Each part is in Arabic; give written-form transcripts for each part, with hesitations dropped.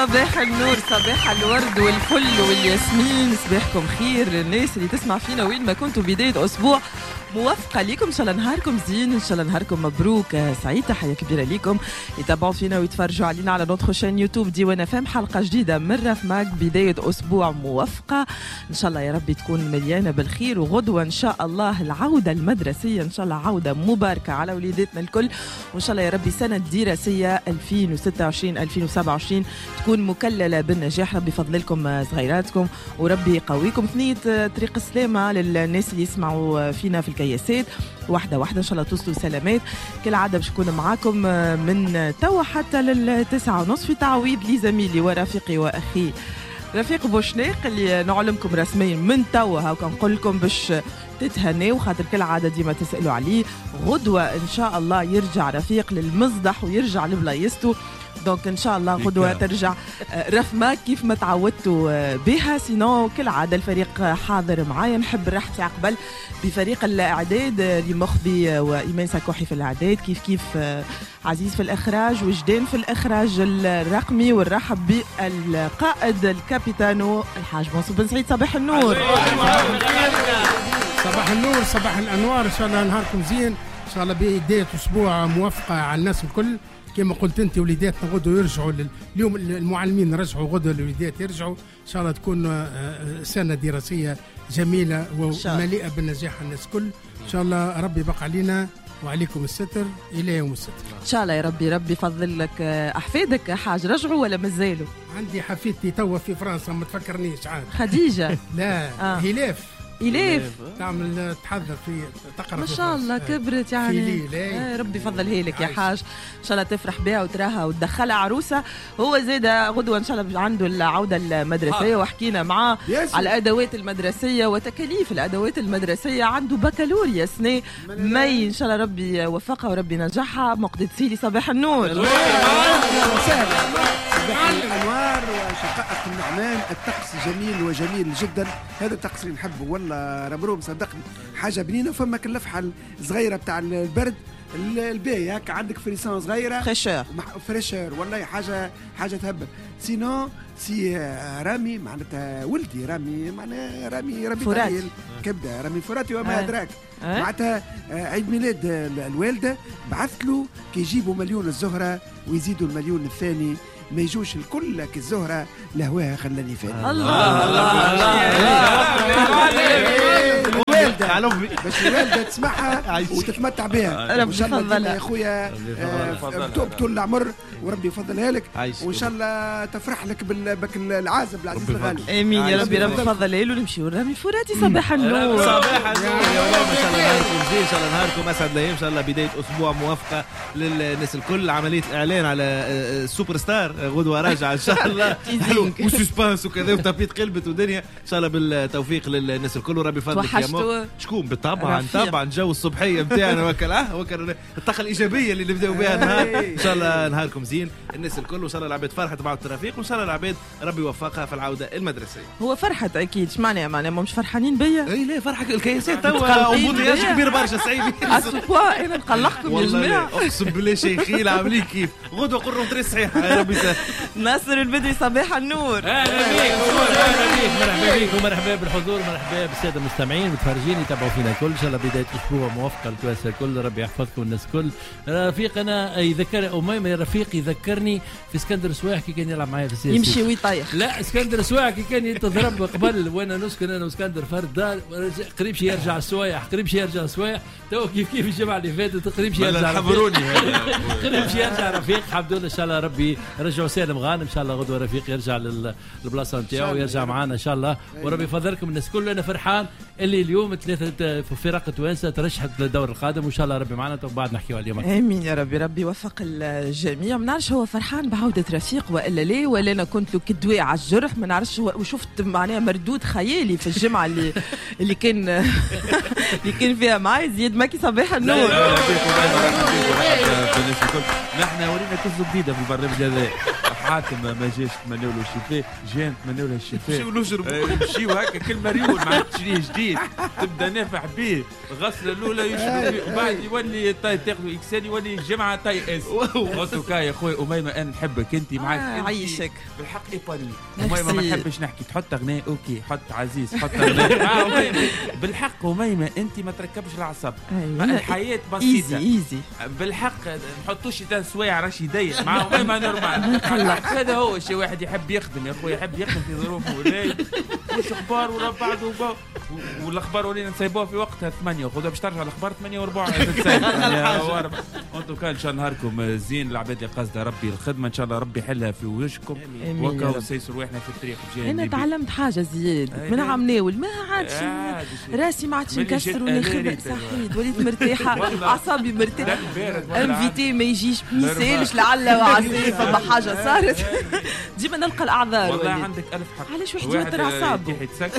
صباح النور، صباح الورد والفل والياسمين، صباحكم خير الناس اللي تسمع فينا وين ما كنتوا. بداية أسبوع موفقة ليكم، إن شاء الله نهاركم زين، إن شاء الله نهاركم مبروك سعيد. تحية كبيرة ليكم يتابعوا فينا ويتفرجوا علينا على نوتخ شين يوتيوب ديوان FM. حلقة جديدة من رف ماك، بداية أسبوع موفقة إن شاء الله، يا رب تكون مليانة بالخير. وغدوة إن شاء الله العودة المدرسية، إن شاء الله عودة مباركة على وليداتنا الكل، وإن شاء الله يا رب سنة دراسية 2026-2027 تكون مكللة بالنجاح. ربي يفضل لكم صغيراتكم وربي يقويكم. ثنية طريق السلامة للناس اللي يسمعوا فينا في الكياسات، واحدة واحدة إن شاء الله توصلوا سلامات. كالعادة باش نكون معاكم من توا حتى لل9:30 في تعويض لزميلي ورفيقي وأخي رفيق بوشناق اللي نعلمكم رسميا من توا هاو كنقول لكم باش تتهنوا، خاطر كالعادة ديما تسألوا عليه. غدوة إن شاء الله يرجع رفيق للمصدح ويرجع لبلايصته، دونك ان شاء الله غدوه ترجع رفماك كيف ما تعودتوا بها. سينو كالعاده الفريق حاضر معايا. نحب نرحب قبل بفريق الاعداد اللي مخبي وايمان ساكوحي في الاعداد، كيف عزيز في الاخراج وجدان في الاخراج الرقمي، ونرحب بالقائد الكابيتانو الحاج منصور بن سعيد. صباح النور. صباح النور، صباح الانوار، ان شاء الله نهاركم زين، ان شاء الله بدايه اسبوع موفقه على الناس الكل. كما قلت انت وليداتنا غدو يرجعوا اليوم، المعلمين رجعوا غدو، الوليدات يرجعوا، ان شاء الله تكون سنه دراسيه جميله ومليئه بالنجاح الناس كل. ان شاء الله ربي يبقى علينا وعليكم الستر الى يوم الستر ان شاء الله. يا ربي ربي يفضل لك. احفادك حاج رجعوا ولا مازالوا؟ عندي حفيدتي توا في فرنسا، ما تفكرنيش عاد. خديجه لا هلاف تعمل تحضر في تقرا ما شاء الله، كبرت يعني. ربي يفضلها لك يا حاج، ان شاء الله تفرح بها وتراها وتدخلها عروسه. هو زاد غدوه ان شاء الله عنده العوده المدرسيه، وحكينا معاه على الادوات المدرسيه وتكاليف الادوات المدرسيه. عنده بكالوريا سنه مي، ان شاء الله ربي يوفقها وربي ينجحها. مقدد سيلي صباح النور. صباح الانوار وشقائق النعمان. الطقس جميل وجميل جدا، هذا الطقس اللي نحبه والله. ربروم صدقني حاجه بنينه. فما اللفحه الصغيره بتاع البرد الباهي هكا، عندك فريسون صغيره فريشر والله حاجه تهبل. سينو سي رامي معناتها ولدي، رامي معناها رامي فراتي كبده، رامي فراتي وما ادراك. معناتها عيد ميلاد الوالده، بعثت له كي يجيبوا مليون الزهره ويزيدوا المليون الثاني، ما يجوش الكل كي الزهره لهواها خلاني فاني. الله الوالده باش الوالده تسمعها وتتمتع بها. ربي يفضلها يا خويا، طول العمر وربي يفضلها لك، وان شاء الله تفرح لك بالعازب العزيز الغالي. امين يا ربي. ربي يفضلها له. نمشيو رامي فراتي. صباح النور. صباح النور يا ولاد، ان شاء الله نهاركم زين، ان شاء الله نهاركم اسعد الايام، ان شااء الله بدايه اسبوع موفقه للناس الكل. عمليه الاعلان على السوبر ستار غدوه راجعه ان شاء الله، وسسبانس وكذا وتابيت قلبت ودنيا، ان شاء الله بالتوفيق للناس الكل وربي يفضلك يا مو. شكون طبعا جو الصبحيه نتاعنا وكل الطاقه الايجابيه اللي نبداو بها النهار. ان شاء الله نهاركم زين الناس الكل، وان شاء الله العباد فرحت مع الترافيق، وان شاء الله العباد ربي يوفقها في العوده المدرسيه. هو فرحت اكيد. ايش معناها مش فرحانين بيا؟ اي لا فرحك الكياسات توا وبودياج كبير برشا صعيبي. اسوا انا نقلقكم يا جماعه، اقسم بالله شيخين عاملين كيف غدوه قرهم طريق صحيح. يا ربي سهل. ناصر البدري صباح النور. اهلا بيك مرحبا بيك ومرحبا بالحضور، مرحبا بالساده المستمعين المتفرجين يتابعوا فينا الكل. ان شاء الله بدايه اسبوع موفقه للكواسه الكل، ربي يحفظكم الناس الكل. رفيقنا يذكر اميمه يا رفيق يذكرني في اسكندر سواح كي كان يلعب معايا في السياسه، يمشي ويطيح. لا اسكندر سواح كي كان يتضرب قبل وانا نسكن انا واسكندر فرد دار، قريب شي يرجع السوايح، قريب شي يرجع السوايح. تو كيف الجمعه اللي فاتت قريب شي يرجع قريب شي يرجع رفيق. الحمد لله ان شاء الله ربي يرجعوا سالم غانم، ان شاء الله غدوه رفيق يرجع للبلاصه نتاعو ويرجع معنا ان شاء الله، وربي يفضلكم الناس كل. انا فرحان اللي اليوم ثلاثه فرق توانسه ترشحت للدور القادم، وان شاء الله ربي معنا وبعد نحكيوا على اليوم. امين يا ربي. ربي يوفق الجميع. ما نعرفش هو فرحان بعوده رفيق والا ليه، ولا انا كنت له كدواء على الجرح ما نعرفش، وشفت معناها مردود خيالي في الجمعه اللي كان اللي كان فيها معي زياد ماكي. صباح النور. نحن ورينا قصه جديده في البرنامج هذا. حاتم ما جاش تمنوا له الشفاء، جان تمنوا له الشفاء، نمشيو هكا كل مريول مع تشريه جديد تبدا نافع به. الغسله الاولى يشرب فيه وبعد يولي تاخذ اكسان يولي الجمعه تاي اس. قلت له يا خويا أميمة انا نحبك انت معاك عيشك بالحق ايباني. أميمة ما نحبش نحكي تحط اغنيه اوكي حط عزيز حط اغنيه أميمة بالحق أميمة انت ما تركبش الاعصاب. الحياه بسيطه ايزي بالحق نحطوش تا سوايع راش يضيق مع أميمة نورمال. هذا هو الشيء. واحد يحب يخدم يا خويا يحب يخدم في ظروفه وش اخبار ورا بعض والاخبار ولينا نسيبوها في وقتها 8 خذها باش ترجع الاخبار 8 و4 انتم كان ان شاء الله نهاركم زين. العباد اللي قصدها ربي الخدمه ان شاء الله ربي يحلها في وجهكم وكا وسيسر واحنا في الطريق الجاي. انا تعلمت حاجه زياد من عم ناول ما عادش راسي ما عادش نكسر ونخدم صحيت وليت مرتاحه اعصابي مرتاحه. انفيتي ما يجيش ميسالش لعل وعسى فما حاجه صارت ديما نلقى الاعذار. والله عندك الف حق. علاش واحد يوتر اعصابه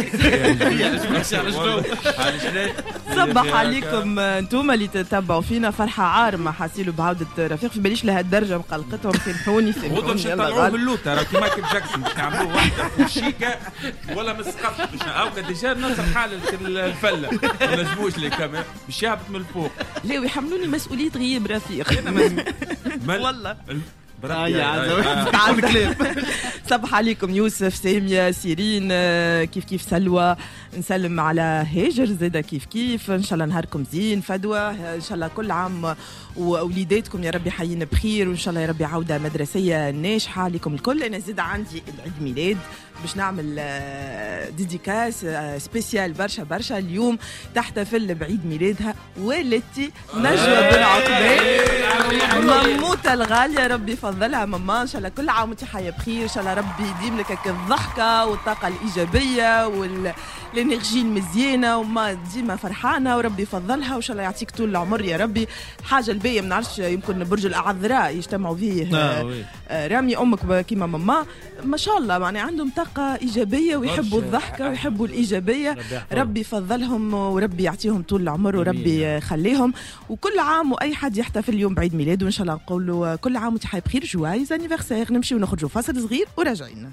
صبح عليكم انتم اللي تتبعوا فينا. فرحه عارمه حاسيلو بعوده رفيق في باليش لهالدرجه مقلقتهم سامحوني غدوه باش نطلعوه من اللوطه راكي مايكل جاكسون باش نعملوه واحده شيكه ولا مسقف باش اوكا ديجا نوصل حاله الفله ما نجموش لي كمان باش يهبط من الفوق. لا ويحملوني مسؤوليه غياب رفيق والله. صباح عليكم يوسف سامية سيرين كيف سلوى. نسلم على هاجر زاده كيف ان شاء الله نهاركم زين. فدوى ان شاء الله كل عام وأوليداتكم يا ربي حيين بخير وان شاء الله يا ربي عوده مدرسيه ناجحه لكم الكل. انا زاد عندي العيد ميلاد باش نعمل ديديكاس سبيسيال برشا اليوم تحتفل بعيد ميلادها والتي نجوى بن عقبال ماموتة الغالية. ربي يفضلها ماما ان شاء الله كل عام وانت حية بخير. ان شاء الله ربي يديم لك الضحكة والطاقة الإيجابية والانرجي المزيانة وما ديما فرحانة وربي يفضلها وان شاء الله يعطيك طول العمر يا ربي. حاجة الباقية ما نعرفش يمكن برج الأعذراء يجتمعوا فيه رامي أمك كيما ماما ما شاء الله معناها عندهم طاقة إيجابية ويحبوا الضحكة ويحبوا الإيجابية. ربي يفضلهم وربي يعطيهم طول العمر وربي يخليهم. وكل عام وأي حد يحتفل اليوم بعيد ميلاده إن شاء الله نقولوا كل عام وانت حي بخير جوايز انيفرسير. نمشي ونخرجوا فاصل صغير وراجعين.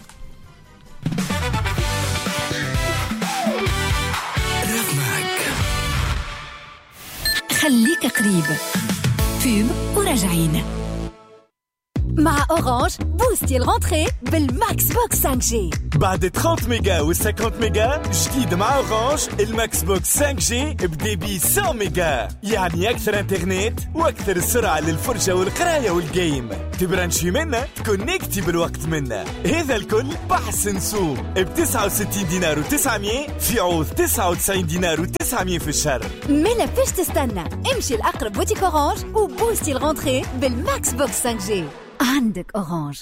خليك قريب فيلم وراجعين مع أورانج. بوستي الغونتري بالماكس بوكس 5G بعد 30 ميجا و 50 ميجا جديد مع أورانج. الماكس بوكس 5G بديبي 100 ميجا يعني أكثر انترنت وأكثر سرعة للفرجة والقراية والجيم. تبرانشي منا تكونيكتي بالوقت منا. هذا الكل بحسن سوق ب 69 دينار و900 في عوض 99 دينار و900 في الشهر. مالا فيش تستنى امشي الأقرب بوتيك أورانج وبوستي الغونتري بالماكس بوكس 5G. عندك أورانج.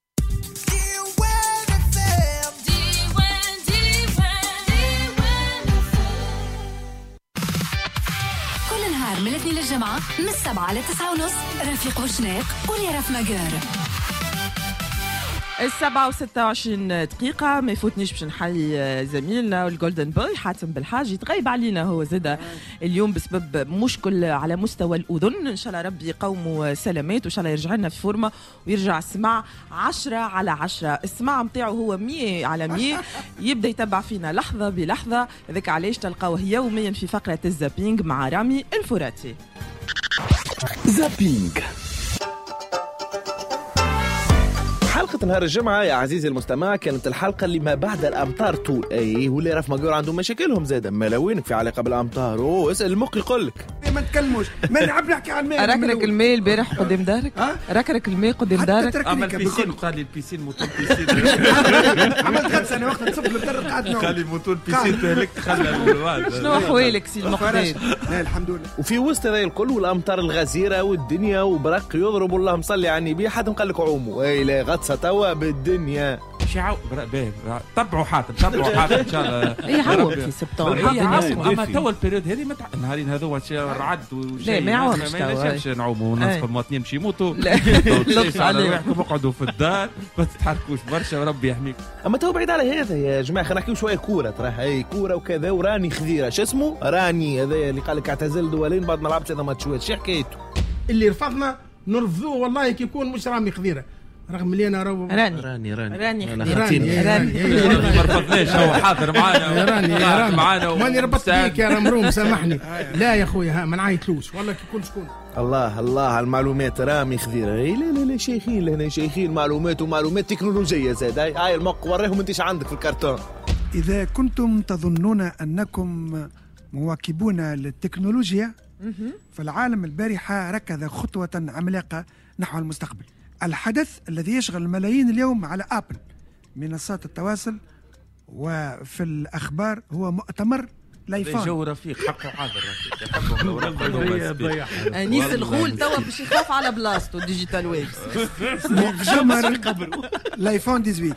كل نهار من الاثنين للجمعة من 7 ل 9:30 رفيق وشناق وليرف ماجور. 7:26 دقيقة ما يفوتنيش باش نحيي زميلنا والجولدن بوي حاتم بالحاج يتغيب علينا هو زاده اليوم بسبب مشكل على مستوى الأذن. إن شاء الله ربي يقوموا سلامات وإن شاء الله يرجع لنا في فورمة ويرجع السمع 10/10. السمع متاعه هو 100/100 يبدأ يتبع فينا لحظة بلحظة. ذاك علاش تلقاوه يوميا في فقرة الزابينج مع رامي الفراتي. زابينج حلقة نهار الجمعة يا عزيزي المستمع كانت الحلقة اللي ما بعد الأمطار طول. أي واللي رف ماجور عندهم مشاكلهم زادة ملاوينك في علاقة بالأمطار. اسأل المخ يقولك ما نتكلمش ما نعب نحكي عن الماء. ركرك الماء البارح قدام دارك. ركرك الماء قدام دارك. عمل بيسين قال لي البيسين موتور بيسين عملت 5 سنة وقت نصب الدرب قعدنا قال لي موتور بيسين تهلكت خلى شنو أحوالك سي المقدار؟ لا الحمد لله. وفي وسط هذا الكل والأمطار الغزيرة والدنيا وبرق يضرب الله مصلي على النبي حد قال لك عوموا. أي لا غطسة توا بالدنيا شعو باهي تبعوا حاتم ان شاء الله يعاوم في سبتمبر. اما توا البريود هذه النهارين هذو رعد لا ما يعاومش ما ينجمش نعوموا ونصف المواطنين يمشي يموتوا. لا لطف عليكم اقعدوا في الدار ما تتحركوش برشا وربي يحميك. اما تو بعيد على هذا يا جماعه خلينا نحكيو شويه كوره. ترى هي كوره وكذا وراني خذيره شو اسمه راني هذا اللي قال لك اعتزل دولين بعد ما لعبت 3 ماتشات. شو حكايته اللي رفضنا نرفضوه والله كي يكون مش رامي خذيره رغم اللي انا راني ما رفضناش هو حاضر معانا راني معانا ماني ربطت بيك يا رمروم سامحني. لا يا خويا ما نعيطلوش والله كي كل شكون. الله على المعلومات رامي خذيره. لا شيخين لهنا شيخين معلومات ومعلومات تكنولوجيه زاد. هاي الموق وريهم انتش عندك في الكرتون. اذا كنتم تظنون انكم مواكبون للتكنولوجيا فالعالم البارحه ركض خطوه عملاقه نحو المستقبل. الحدث الذي يشغل الملايين اليوم على ابل منصات التواصل وفي الاخبار هو مؤتمر الايفون. جو رفيق حقه حاضر رفيق. انيس الغول توا باش يخاف على بلاصتو ديجيتال ويبس. مؤتمر الايفون 18.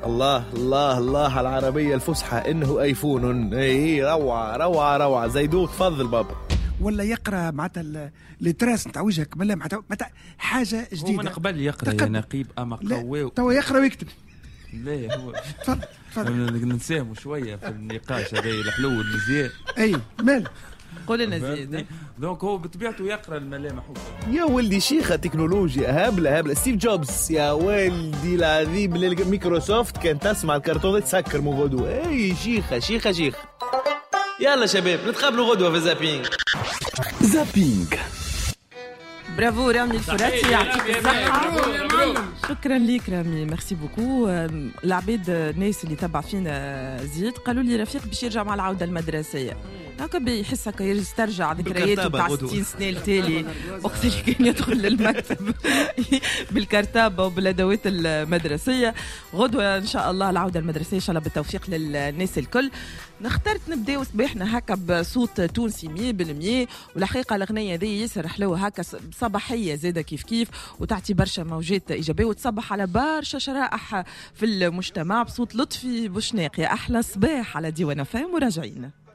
الله على العربيه الفصحى انه ايفون. اي روعه زيدوك تفضل بابا. ولا يقرا معناتها التراس نتاع وجهك معناتها حاجه جديده. هو من قبل يقرا يا نقيب اما قوي توا يقرا ويكتب. لا هو تفضل نساهموا شويه في النقاش هذا الحلو المزيان. اي مال قول لنا زيد. دونك هو بطبيعته يقرا الملامح. يا ولدي شيخه تكنولوجيا هبله ستيف جوبز يا ولدي العظيم. مايكروسوفت كانت تسمع الكرتون تسكر من غدوه. اي شيخه. يلا شباب نتقابلوا غدوه في زابينج. برافو رامي الفراتي يعطيك الصحة. شكرا ليك رامي ميرسي بوكو. العباد الناس اللي تبع فينا زيد قالوا لي رفيق باش يرجع مع العودة المدرسية. هكا بيحس هكا يسترجع ذكرياته تاع 60 سنة التالي وقت اللي كان يدخل للمكتب بالكرتابة وبالأدوات المدرسية. غدوة إن شاء الله العودة المدرسية إن شاء الله بالتوفيق للناس الكل. نختارت نبداو صباحنا هكا بصوت تونسي 100%. والحقيقة الأغنية ذي ياسر حلوة هكا صباحية زادة كيف وتعطي برشا موجات إيجابية وتصبح على برشا شرائح في المجتمع بصوت لطفي بوشناق. يا أحلى صباح على ديوان فام وراجعين.